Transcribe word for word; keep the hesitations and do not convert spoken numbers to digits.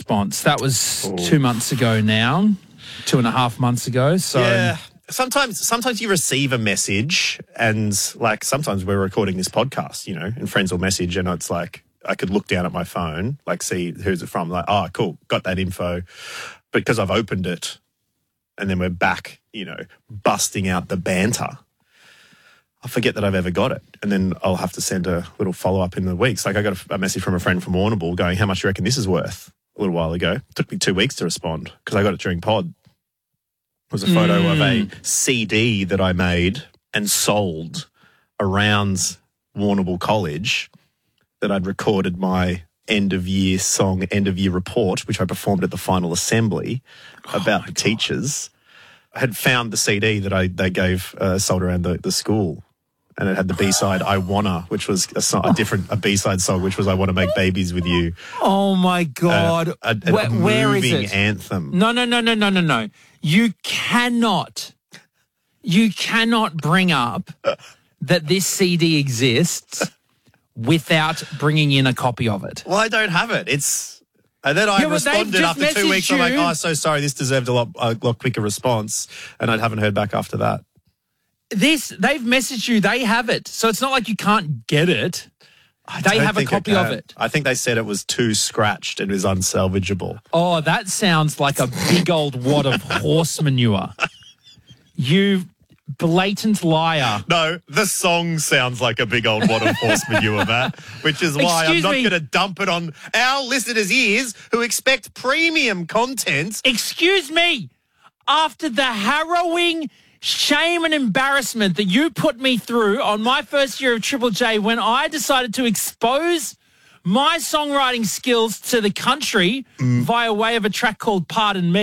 response. That was Ooh. two months ago now, two and a half months ago. So yeah. Sometimes, sometimes you receive a message, and like sometimes we're recording this podcast, you know, and friends will message, and it's like I could look down at my phone, like see who's it from, like, oh, cool, got that info, but because I've opened it, and then we're back, you know, busting out the banter, I forget that I've ever got it, and then I'll have to send a little follow up in the weeks. Like I got a, a message from a friend from Warrnambool going, "How much do you reckon this is worth?" A little while ago. It took me two weeks to respond because I got it during pod. It was a photo Mm. of a C D that I made and sold around Warrnambool College that I'd recorded my end of year song, end of year report, which I performed at the final assembly about oh the God. teachers. I had found the C D that I they gave uh, sold around the, the school, and it had the B side "I Wanna," which was a, song, a different a B side song, which was "I Wanna Make Babies with You." Oh my God! Uh, a, a, where, a where is moving it? anthem. No, no, no, no, no, no, no. You cannot, you cannot bring up that this C D exists without bringing in a copy of it. Well, I don't have it. It's and then I Yeah, but they've responded just after two messaged weeks. I'm like, you. "Oh, so sorry. This deserved a lot a lot quicker response," and I haven't heard back after that. This, they've messaged you, they have it. So it's not like you can't get it. I They don't have a think I copy of can. it. I think they said it was too scratched and was unsalvageable. Oh, that sounds like a big old wad of horse manure. You blatant liar. No, the song sounds like a big old wad of horse manure, Matt, which is why Excuse I'm not me. going to dump it on our listeners' ears who expect premium content. Excuse me, after the harrowing shame and embarrassment that you put me through on my first year of Triple J when I decided to expose my songwriting skills to the country via way of a track called Pardon Me.